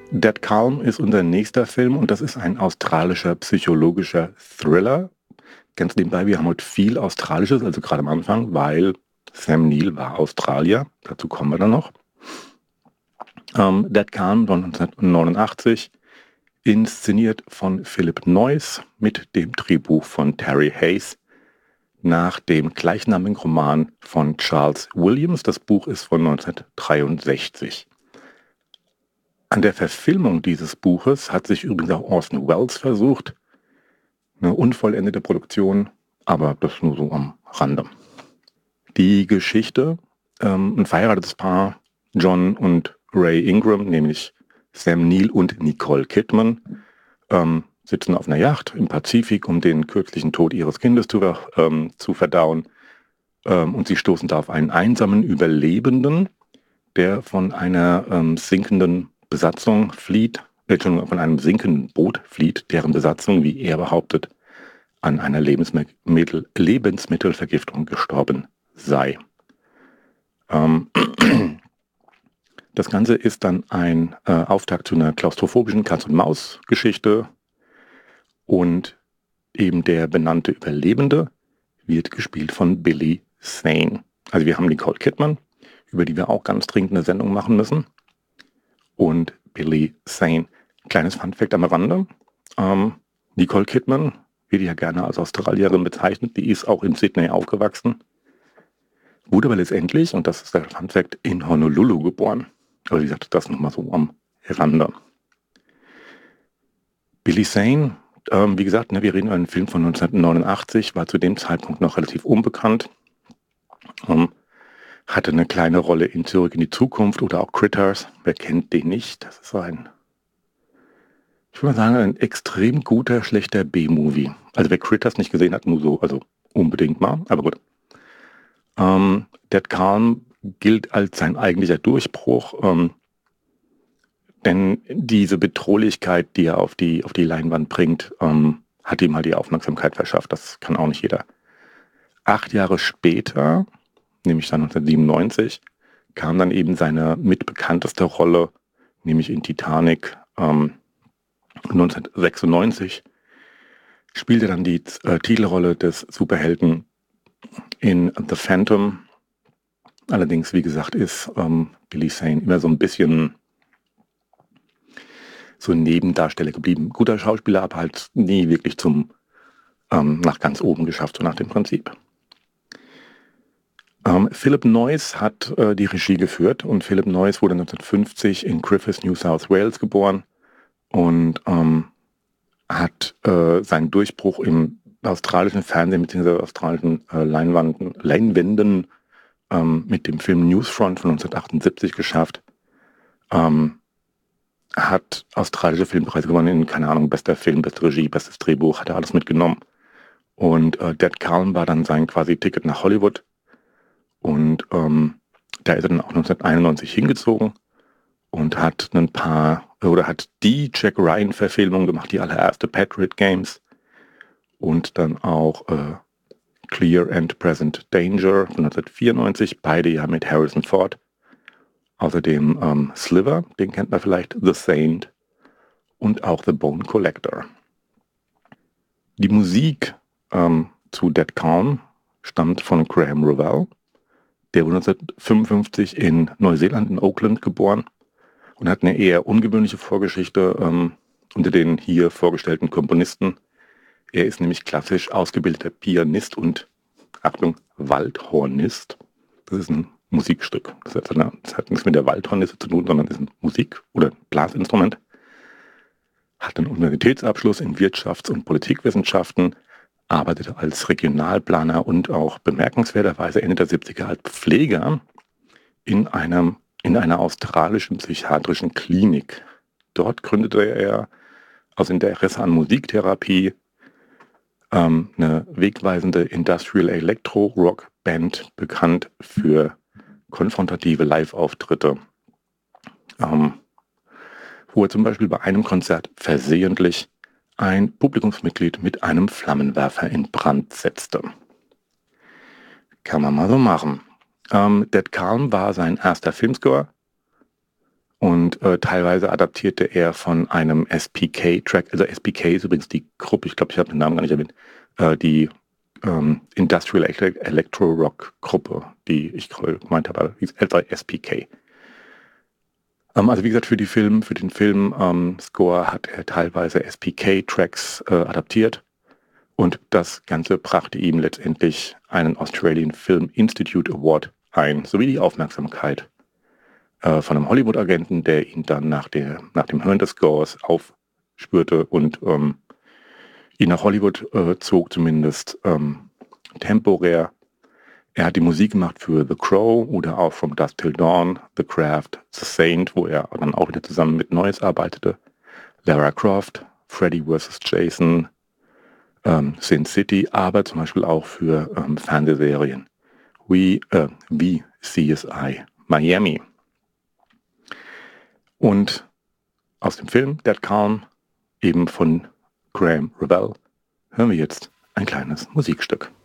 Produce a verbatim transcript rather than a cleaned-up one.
Dead Calm ist unser nächster Film und das ist ein australischer psychologischer Thriller. Ganz nebenbei, wir haben heute viel Australisches, also gerade am Anfang, weil Sam Neill war Australier. Dazu kommen wir dann noch. Ähm, Dead Calm von neunzehnhundertneunundachtzig, inszeniert von Philip Noyce mit dem Drehbuch von Terry Hayes nach dem gleichnamigen Roman von Charles Williams. Das Buch ist von neunzehnhundertdreiundsechzig. An der Verfilmung dieses Buches hat sich übrigens auch Orson Welles versucht. Eine unvollendete Produktion, aber das nur so am Rande. Die Geschichte, ähm, ein verheiratetes Paar, John und Ray Ingram, nämlich Sam Neill und Nicole Kidman, ähm, sitzen auf einer Yacht im Pazifik, um den kürzlichen Tod ihres Kindes zu, ähm, zu verdauen. Ähm, und sie stoßen da auf einen einsamen Überlebenden, der von einer ähm, sinkenden Besatzung flieht, äh, von einem sinkenden Boot flieht, deren Besatzung, wie er behauptet, an einer Lebensmittel, Lebensmittelvergiftung gestorben sei. Ähm, das Ganze ist dann ein äh, Auftakt zu einer klaustrophobischen Katz-und-Maus-Geschichte und eben der benannte Überlebende wird gespielt von Billy Zane. Also wir haben Nicole Kidman, über die wir auch ganz dringend eine Sendung machen müssen, und Billy Zane. Kleines Funfact am Rande. Ähm, Nicole Kidman wird ja gerne als Australierin bezeichnet. Die ist auch in Sydney aufgewachsen. Wurde aber letztendlich, und das ist der Funfact, in Honolulu geboren. Aber wie gesagt, das nochmal so am Rande. Billy Zane, ähm, wie gesagt, ne, wir reden über einen Film von neunzehnhundertneunundachtzig, war zu dem Zeitpunkt noch relativ unbekannt. Ähm, hatte eine kleine Rolle in Zurück in die Zukunft oder auch Critters. Wer kennt den nicht? Das ist ein, ich würde mal sagen, ein extrem guter, schlechter B-Movie. Also wer Critters nicht gesehen hat, nur so, also unbedingt mal, aber gut. Ähm, Dead Calm gilt als sein eigentlicher Durchbruch, ähm, denn diese Bedrohlichkeit, die er auf die, auf die Leinwand bringt, ähm, hat ihm halt die Aufmerksamkeit verschafft. Das kann auch nicht jeder. Acht Jahre später, nämlich dann neunzehnhundertsiebenundneunzig, kam dann eben seine mitbekannteste Rolle, nämlich in Titanic. Ähm, neunzehnhundertsechsundneunzig spielte dann die äh, Titelrolle des Superhelden in The Phantom. Allerdings, wie gesagt, ist ähm, Billy Zane immer so ein bisschen so ein Nebendarsteller geblieben. Guter Schauspieler, aber halt nie wirklich zum ähm, nach ganz oben geschafft, so nach dem Prinzip. Ähm, Philip Noyce hat äh, die Regie geführt und Philip Noyce wurde neunzehnhundertfünfzig in Griffith, New South Wales geboren und ähm, hat äh, seinen Durchbruch im australischen Fernsehen bzw. australischen äh, Leinwanden, Leinwänden ähm, mit dem Film Newsfront von neunzehnhundertachtundsiebzig geschafft. Ähm, hat australische Filmpreise gewonnen in, keine Ahnung, bester Film, beste Regie, bestes Drehbuch, hat er alles mitgenommen. Und äh, Dead Calm war dann sein quasi Ticket nach Hollywood. Und ähm, da ist er dann auch neunzehnhunderteinundneunzig hingezogen und hat ein paar, oder hat die Jack Ryan-Verfilmung gemacht, die allererste Patriot Games und dann auch äh, Clear and Present Danger von neunzehnhundertvierundneunzig, beide ja mit Harrison Ford. Außerdem ähm, Sliver, den kennt man vielleicht, The Saint und auch The Bone Collector. Die Musik ähm, zu Dead Calm stammt von Graham Revell. Der wurde neunzehnhundertfünfundfünfzig in Neuseeland, in Auckland, geboren und hat eine eher ungewöhnliche Vorgeschichte ähm, unter den hier vorgestellten Komponisten. Er ist nämlich klassisch ausgebildeter Pianist und, Achtung, Waldhornist. Das ist ein Musikstück. Das hat, eine, das hat nichts mit der Waldhornisse zu tun, sondern ist ein Musik- oder Blasinstrument. Hat einen Universitätsabschluss in Wirtschafts- und Politikwissenschaften, arbeitete als Regionalplaner und auch bemerkenswerterweise Ende der siebziger als Pfleger in, einem, in einer australischen psychiatrischen Klinik. Dort gründete er aus Interesse an Musiktherapie ähm, eine wegweisende Industrial Electro Rock Band, bekannt für konfrontative Live-Auftritte, ähm, wo er zum Beispiel bei einem Konzert versehentlich ein Publikumsmitglied mit einem Flammenwerfer in Brand setzte. Kann man mal so machen. Ähm, Dead Calm war sein erster Filmscore Und äh, teilweise adaptierte er von einem S P K-Track, also S P K ist übrigens die Gruppe, ich glaube, ich habe den Namen gar nicht erwähnt, äh, die ähm, Industrial Electro-Rock-Gruppe, die ich gemeint habe, hieß etwa S P K. Ähm, also wie gesagt, für, die Film, für den Film ähm, Score hat er teilweise S P K-Tracks äh, adaptiert. Und das Ganze brachte ihm letztendlich einen Australian Film Institute Award ein, sowie die Aufmerksamkeit äh, von einem Hollywood-Agenten, der ihn dann nach, der, nach dem Hören des Scores aufspürte und ähm, ihn nach Hollywood äh, zog, zumindest ähm, temporär. Er hat die Musik gemacht für The Crow oder auch From Dusk Till Dawn, The Craft, The Saint, wo er dann auch wieder zusammen mit Noyes arbeitete, Lara Croft, Freddy versus. Jason, ähm, Sin City, aber zum Beispiel auch für ähm, Fernsehserien wie, äh, wie C S I Miami. Und aus dem Film Dead Calm, eben von Graham Revell, hören wir jetzt ein kleines Musikstück.